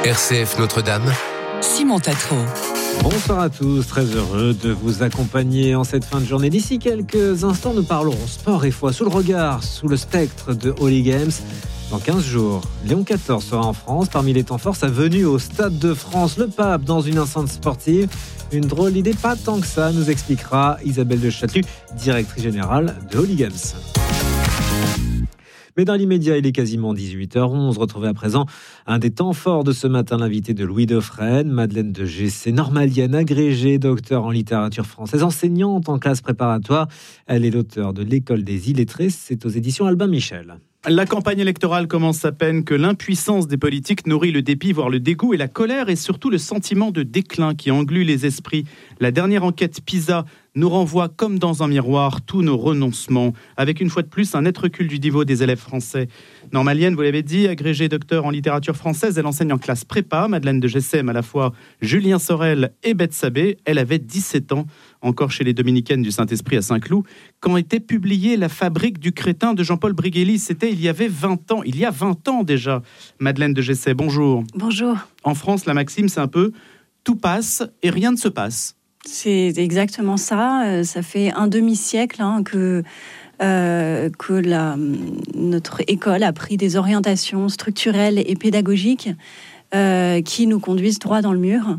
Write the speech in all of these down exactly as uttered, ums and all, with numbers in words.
R C F Notre-Dame, Simon Tatro. Bonsoir à tous, très heureux de vous accompagner en cette fin de journée. D'ici quelques instants, nous parlerons sport et foi sous le regard, sous le spectre de Holy Games. Dans quinze jours, Léon quatorze sera en France. Parmi les temps forts, sa venue au Stade de France, le pape dans une enceinte sportive. Une drôle d'idée, pas tant que ça, nous expliquera Isabelle de Châtelus, directrice générale de Holy Games. Mais dans l'immédiat, il est quasiment dix-huit heures onze. Retrouvez à présent un des temps forts de ce matin, l'invité de Louis Dauphren, Madeleine de Gessé, normalienne, agrégée, docteur en littérature française, enseignante en classe préparatoire. Elle est l'auteure de l'École des illettrés. C'est aux éditions Albin Michel. La campagne électorale commence à peine que l'impuissance des politiques nourrit le dépit, voire le dégoût et la colère et surtout le sentiment de déclin qui englue les esprits. La dernière enquête PISA nous renvoie comme dans un miroir tous nos renoncements, avec une fois de plus un net recul du niveau des élèves français. Normalienne, vous l'avez dit, agrégée docteur en littérature française, elle enseigne en classe prépa. Madeleine de Gessé aime à la fois Julien Sorel et Bethsabée. Elle avait dix-sept ans, encore chez les Dominicaines du Saint-Esprit à Saint-Cloud, quand était publiée La Fabrique du crétin de Jean-Paul Brigelli. C'était il y avait vingt ans, il y a vingt ans déjà. Madeleine de Gessé, bonjour. Bonjour. En France, la maxime, c'est un peu « tout passe et rien ne se passe ». C'est exactement ça. Ça fait un demi-siècle hein, que, euh, que la, notre école a pris des orientations structurelles et pédagogiques euh, qui nous conduisent droit dans le mur.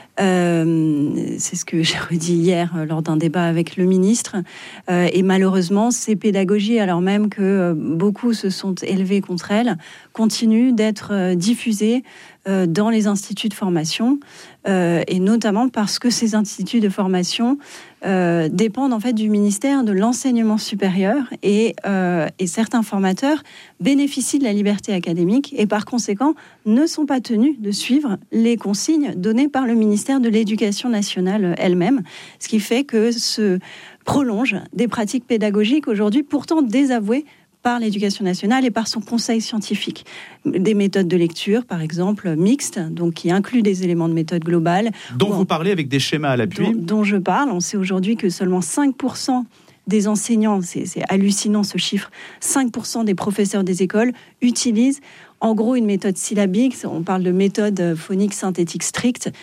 Euh, c'est ce que j'ai redit hier euh, lors d'un débat avec le ministre. Euh, et malheureusement, ces pédagogies, alors même que euh, beaucoup se sont élevés contre elles, continuent d'être euh, diffusées euh, dans les instituts de formation. Euh, et notamment parce que ces instituts de formation euh, dépendent en fait du ministère de l'enseignement supérieur et, euh, et certains formateurs bénéficient de la liberté académique et par conséquent ne sont pas tenus de suivre les consignes données par le ministère de l'Éducation nationale elle-même, ce qui fait que se prolongent des pratiques pédagogiques aujourd'hui pourtant désavouées par l'Éducation nationale et par son conseil scientifique. Des méthodes de lecture, par exemple, mixtes, donc qui incluent des éléments de méthode globale. Dont vous parlez avec des schémas à l'appui. Dont, dont je parle. On sait aujourd'hui que seulement cinq pour cent des enseignants, c'est, c'est hallucinant ce chiffre, cinq pour cent des professeurs des écoles utilisent en gros une méthode syllabique. On parle de méthode phonique synthétique stricte,